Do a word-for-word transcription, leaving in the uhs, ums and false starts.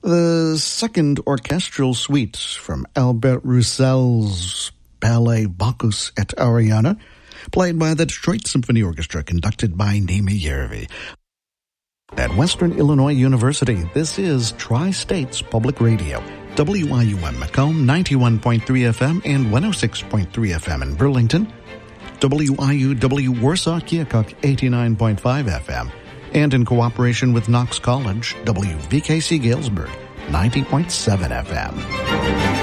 The second orchestral suite from Albert Roussel's ballet Bacchus et Ariana, played by the Detroit Symphony Orchestra, conducted by Nimi Yervi. At Western Illinois University, this is Tri-States Public Radio, W I U M Macomb ninety-one point three F M and one oh six point three F M in Burlington, W I U W Warsaw Keokuk eighty-nine point five F M, and in cooperation with Knox College, W V K C Galesburg ninety point seven F M.